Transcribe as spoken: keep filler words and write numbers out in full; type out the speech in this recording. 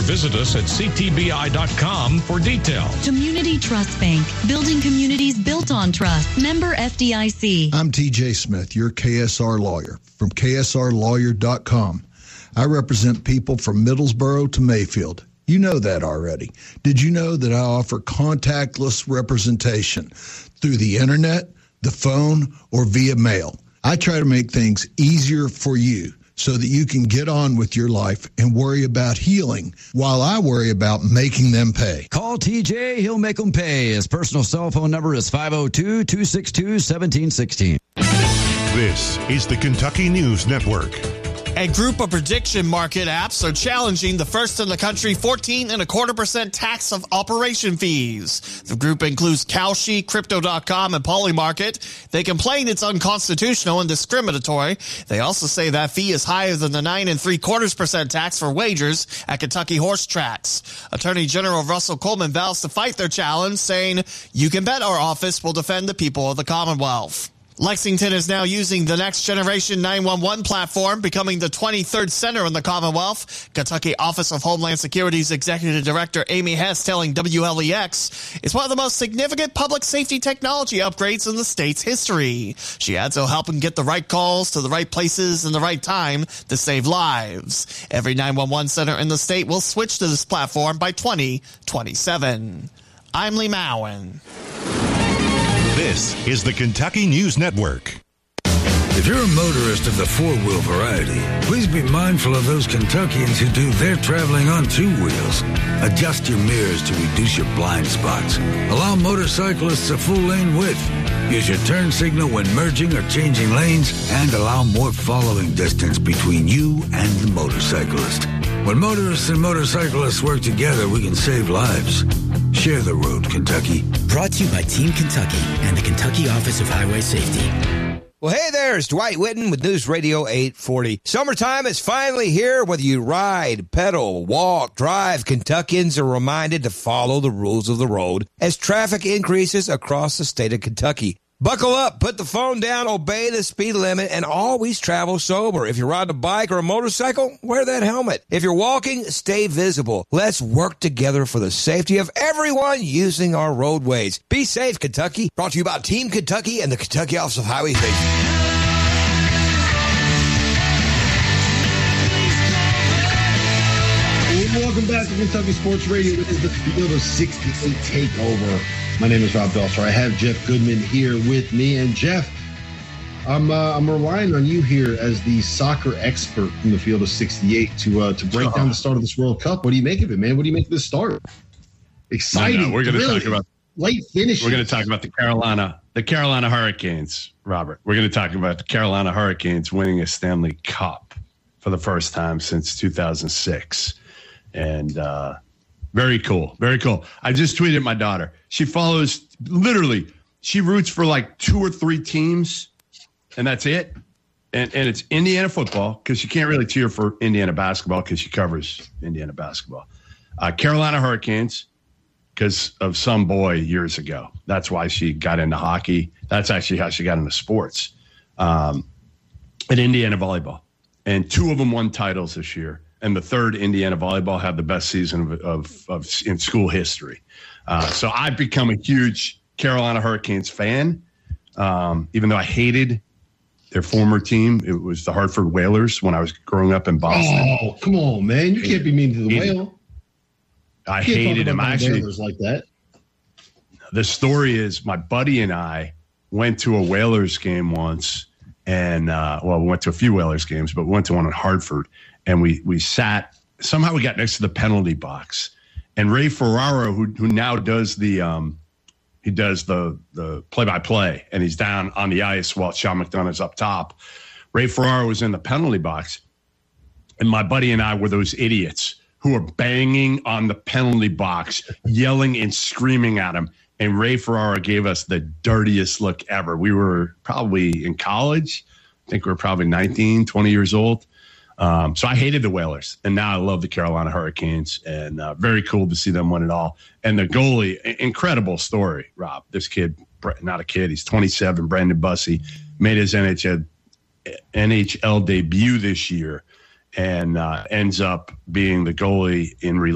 visit us at c t b i dot com for details. Community Trust Bank, building communities built on trust. Member F D I C. I'm T J Smith, your K S R lawyer from k s r lawyer dot com. I represent people from Middlesboro to Mayfield. You know that already. Did you know that I offer contactless representation through the internet, the phone, or via mail? I try to make things easier for you so that you can get on with your life and worry about healing while I worry about making them pay. Call T J. He'll make them pay. His personal cell phone number is five oh two, two six two, one seven one six. This is the Kentucky News Network. A group of prediction market apps are challenging the first in the country fourteen and a quarter percent tax of operation fees. The group includes Kalshi, Crypto dot com, and Polymarket. They complain it's unconstitutional and discriminatory. They also say that fee is higher than the nine and three quarters percent tax for wagers at Kentucky horse tracks. Attorney General Russell Coleman vows to fight their challenge, saying, "You can bet our office will defend the people of the Commonwealth." Lexington is now using the next generation nine one one platform, becoming the twenty-third center in the Commonwealth. Kentucky Office of Homeland Security's Executive Director Amy Hess telling W L E X it's one of the most significant public safety technology upgrades in the state's history. She adds it'll help them get the right calls to the right places in the right time to save lives. Every nine one one center in the state will switch to this platform by twenty twenty-seven. I'm Lee Mowen. This is the Kentucky News Network. If you're a motorist of the four-wheel variety, please be mindful of those Kentuckians who do their traveling on two wheels. Adjust your mirrors to reduce your blind spots. Allow motorcyclists a full lane width. Use your turn signal when merging or changing lanes, and allow more following distance between you and the motorcyclist. When motorists and motorcyclists work together, we can save lives. Share the road, Kentucky. Brought to you by Team Kentucky and the Kentucky Office of Highway Safety. Well, hey there, it's Dwight Whitten with News Radio eight forty. Summertime is finally here. Whether you ride, pedal, walk, drive, Kentuckians are reminded to follow the rules of the road as traffic increases across the state of Kentucky. Buckle up, put the phone down, obey the speed limit, and always travel sober. If you're riding a bike or a motorcycle, wear that helmet. If you're walking, stay visible. Let's work together for the safety of everyone using our roadways. Be safe, Kentucky. Brought to you by Team Kentucky and the Kentucky Office of Highway Safety. Welcome back to Kentucky Sports Radio. It is the Field of sixty-eight Takeover. My name is Rob Belcher. I have Jeff Goodman here with me. And Jeff, I'm uh, I'm relying on you here as the soccer expert from the Field of sixty-eight to uh, to break down the start of this World Cup. What do you make of it, man? What do you make of this start? Exciting. No, no, we're going to really talk about late finish. We're going to talk about the Carolina the Carolina Hurricanes, Robert. We're going to talk about the Carolina Hurricanes winning a Stanley Cup for the first time since two thousand six. And uh, very cool. Very cool. I just tweeted my daughter. She follows literally, she roots for like two or three teams, and that's it. And and it's Indiana football because she can't really cheer for Indiana basketball because she covers Indiana basketball. Uh, Carolina Hurricanes because of some boy years ago. That's why she got into hockey. That's actually how she got into sports. Um, and Indiana volleyball. And two of them won titles this year. And the third, Indiana volleyball, had the best season of, of, of in school history. Uh, so I've become a huge Carolina Hurricanes fan, um, even though I hated their former team. It was the Hartford Whalers when I was growing up in Boston. Oh, come on, man. You can't be mean to the Whale. I hated him. I actually, like that. The story is my buddy and I went to a Whalers game once. And, uh, well, we went to a few Whalers games, but we went to one in Hartford. And we we sat, somehow we got next to the penalty box. And Ray Ferraro, who who now does the um, he does the the play-by-play, and he's down on the ice while Sean McDonough's up top. Ray Ferraro was in the penalty box. And my buddy and I were those idiots who were banging on the penalty box, yelling and screaming at him. And Ray Ferraro gave us the dirtiest look ever. We were probably in college. I think we were probably nineteen, twenty years old. Um, so I hated the Whalers, and now I love the Carolina Hurricanes, and uh, very cool to see them win it all. And the goalie, incredible story, Rob. This kid, not a kid, he's twenty-seven, Brandon Bussey, made his N H L, N H L debut this year and uh, ends up being the goalie in